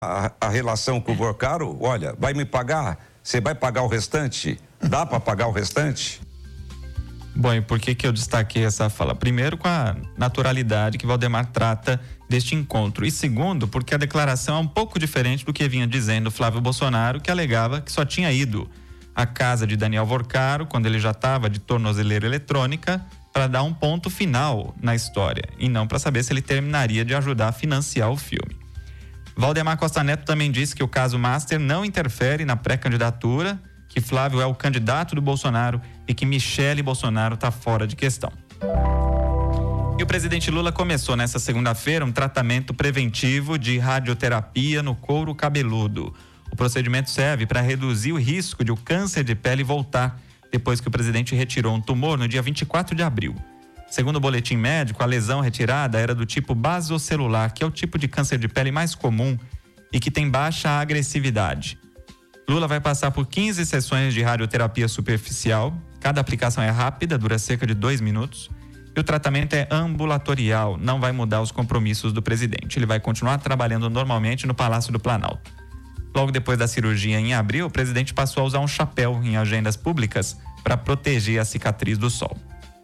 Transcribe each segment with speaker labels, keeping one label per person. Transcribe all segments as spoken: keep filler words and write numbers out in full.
Speaker 1: A, a relação com o Vorcaro, olha, vai me pagar? Você vai pagar o restante? Dá para pagar o restante?
Speaker 2: Bom, e por que que eu destaquei essa fala? Primeiro, com a naturalidade que Valdemar trata deste encontro. E segundo, porque a declaração é um pouco diferente do que vinha dizendo Flávio Bolsonaro, que alegava que só tinha ido à casa de Daniel Vorcaro, quando ele já estava de tornozeleira eletrônica, para dar um ponto final na história, e não para saber se ele terminaria de ajudar a financiar o filme. Valdemar Costa Neto também disse que o caso Master não interfere na pré-candidatura, que Flávio é o candidato do Bolsonaro e que Michele Bolsonaro está fora de questão. E o presidente Lula começou nesta segunda-feira um tratamento preventivo de radioterapia no couro cabeludo. O procedimento serve para reduzir o risco de o câncer de pele voltar depois que o presidente retirou um tumor no dia vinte e quatro de abril. Segundo o boletim médico, a lesão retirada era do tipo basocelular, que é o tipo de câncer de pele mais comum e que tem baixa agressividade. Lula vai passar por quinze sessões de radioterapia superficial. Cada aplicação é rápida, dura cerca de dois minutos. E o tratamento é ambulatorial, não vai mudar os compromissos do presidente. Ele vai continuar trabalhando normalmente no Palácio do Planalto. Logo depois da cirurgia em abril, o presidente passou a usar um chapéu em agendas públicas para proteger a cicatriz do sol.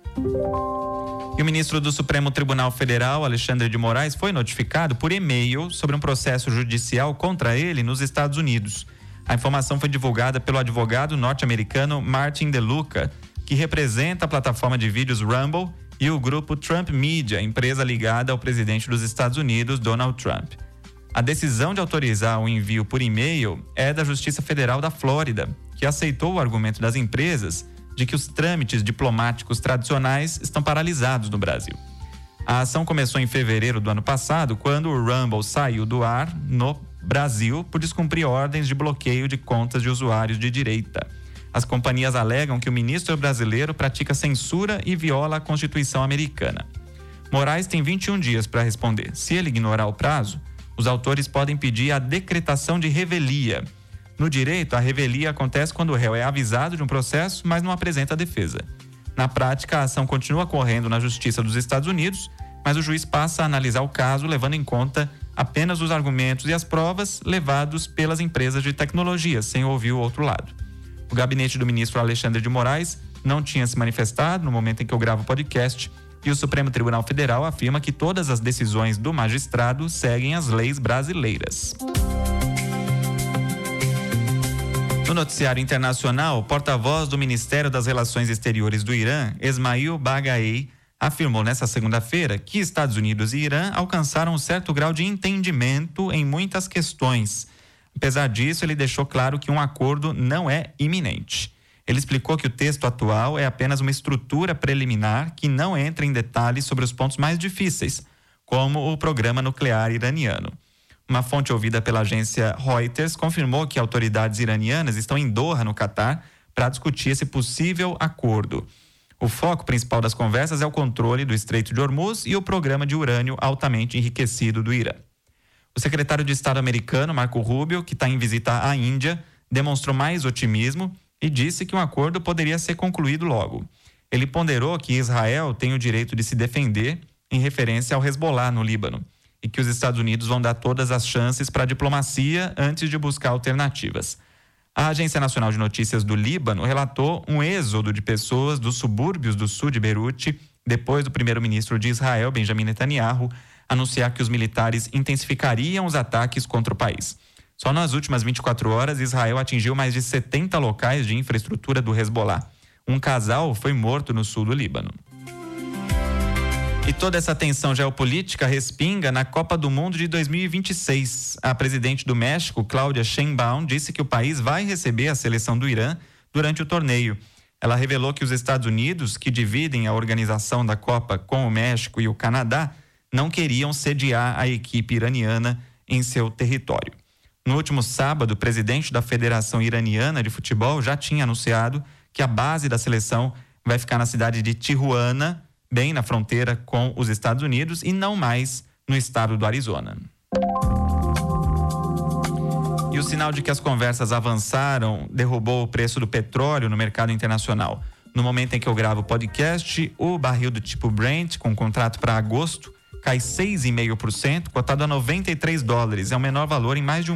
Speaker 2: E o ministro do Supremo Tribunal Federal, Alexandre de Moraes, foi notificado por e-mail sobre um processo judicial contra ele nos Estados Unidos. A informação foi divulgada pelo advogado norte-americano Martin DeLuca, que representa a plataforma de vídeos Rumble e o grupo Trump Media, empresa ligada ao presidente dos Estados Unidos, Donald Trump. A decisão de autorizar o envio por e-mail é da Justiça Federal da Flórida, que aceitou o argumento das empresas de que os trâmites diplomáticos tradicionais estão paralisados no Brasil. A ação começou em fevereiro do ano passado, quando o Rumble saiu do ar no Brasil por descumprir ordens de bloqueio de contas de usuários de direita. As companhias alegam que o ministro brasileiro pratica censura e viola a Constituição americana. Moraes tem vinte e um dias para responder. Se ele ignorar o prazo, os autores podem pedir a decretação de revelia. No direito, a revelia acontece quando o réu é avisado de um processo, mas não apresenta a defesa. Na prática, a ação continua correndo na Justiça dos Estados Unidos, mas o juiz passa a analisar o caso levando em conta apenas os argumentos e as provas levados pelas empresas de tecnologia, sem ouvir o outro lado. O gabinete do ministro Alexandre de Moraes não tinha se manifestado no momento em que eu gravo o podcast, e o Supremo Tribunal Federal afirma que todas as decisões do magistrado seguem as leis brasileiras. No noticiário internacional, o porta-voz do Ministério das Relações Exteriores do Irã, Esmail Bagaei, afirmou nesta segunda-feira que Estados Unidos e Irã alcançaram um certo grau de entendimento em muitas questões. Apesar disso, ele deixou claro que um acordo não é iminente. Ele explicou que o texto atual é apenas uma estrutura preliminar que não entra em detalhes sobre os pontos mais difíceis, como o programa nuclear iraniano. Uma fonte ouvida pela agência Reuters confirmou que autoridades iranianas estão em Doha, no Catar, para discutir esse possível acordo. O foco principal das conversas é o controle do Estreito de Hormuz e o programa de urânio altamente enriquecido do Irã. O secretário de Estado americano, Marco Rubio, que está em visita à Índia, demonstrou mais otimismo e disse que um acordo poderia ser concluído logo. Ele ponderou que Israel tem o direito de se defender em referência ao Hezbollah no Líbano e que os Estados Unidos vão dar todas as chances para a diplomacia antes de buscar alternativas. A Agência Nacional de Notícias do Líbano relatou um êxodo de pessoas dos subúrbios do sul de Beirute depois do primeiro-ministro de Israel, Benjamin Netanyahu, anunciar que os militares intensificariam os ataques contra o país. Só nas últimas vinte e quatro horas, Israel atingiu mais de setenta locais de infraestrutura do Hezbollah. Um casal foi morto no sul do Líbano. E toda essa tensão geopolítica respinga na Copa do Mundo de dois mil e vinte e seis. A presidente do México, Cláudia Sheinbaum, disse que o país vai receber a seleção do Irã durante o torneio. Ela revelou que os Estados Unidos, que dividem a organização da Copa com o México e o Canadá, não queriam sediar a equipe iraniana em seu território. No último sábado, o presidente da Federação Iraniana de Futebol já tinha anunciado que a base da seleção vai ficar na cidade de Tijuana, bem na fronteira com os Estados Unidos, e não mais no estado do Arizona. E o sinal de que as conversas avançaram derrubou o preço do petróleo no mercado internacional. No momento em que eu gravo o podcast, o barril do tipo Brent, com contrato para agosto, cai seis vírgula cinco por cento, cotado a noventa e três dólares. É o menor valor em mais de um